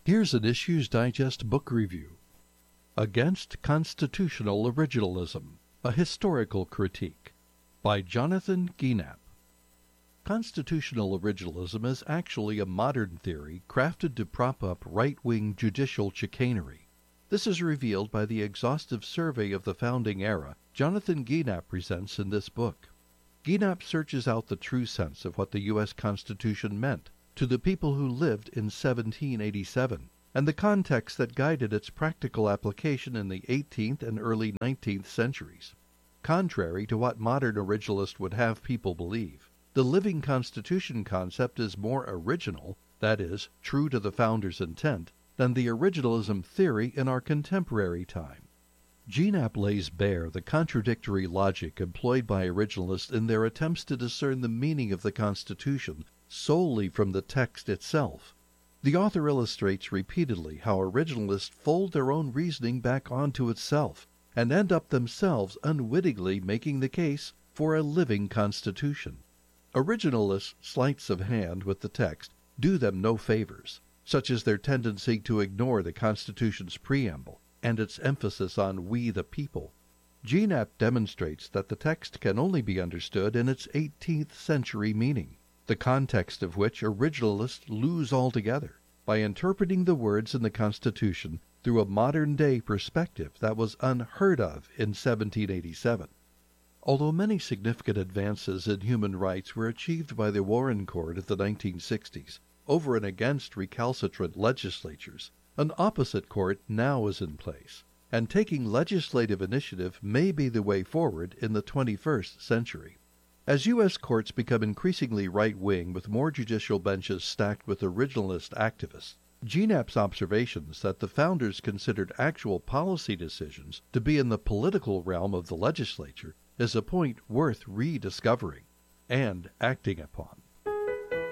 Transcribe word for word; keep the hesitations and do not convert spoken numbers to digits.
Here's an Issues Digest book review. Against Constitutional Originalism, A Historical Critique, by Jonathan Guinnap. Constitutional originalism is actually a modern theory crafted to prop up right-wing judicial chicanery. This is revealed by the exhaustive survey of the founding era Jonathan Guinnap presents in this book. Guinnap searches out the true sense of what the U S Constitution meant to the people who lived in seventeen eighty-seven, and the context that guided its practical application in the eighteenth and early nineteenth centuries. Contrary to what modern originalists would have people believe, the living Constitution concept is more original, that is, true to the founders' intent, than the originalism theory in our contemporary time. Guinnap lays bare the contradictory logic employed by originalists in their attempts to discern the meaning of the Constitution solely from the text itself. The author illustrates repeatedly how originalists fold their own reasoning back onto itself, and end up themselves unwittingly making the case for a living Constitution. Originalists' sleights of hand with the text do them no favors, such as their tendency to ignore the Constitution's preamble and its emphasis on we the people. Guinnap demonstrates that the text can only be understood in its eighteenth century meaning, the context of which originalists lose altogether by interpreting the words in the Constitution through a modern-day perspective that was unheard of in seventeen eighty-seven. Although many significant advances in human rights were achieved by the Warren Court of the nineteen sixties over and against recalcitrant legislatures, an opposite court now is in place, and taking legislative initiative may be the way forward in the twenty-first century. As U S courts become increasingly right-wing with more judicial benches stacked with originalist activists, Guinnap's observations that the founders considered actual policy decisions to be in the political realm of the legislature is a point worth rediscovering and acting upon.